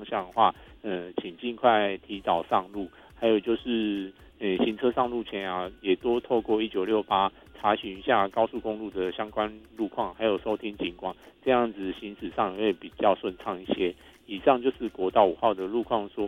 方向的话，请尽快提早上路。还有就是，行车上路前啊，也多透过1968查询一下高速公路的相关路况，还有收听警广，这样子行驶上也会比较顺畅一些。以上就是国道5号的路况说